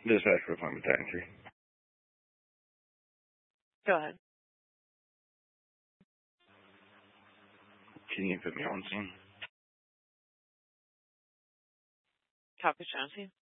Dispatch for Climate Taxi. Go ahead. Can you put me on scene? Copy, Chauncey.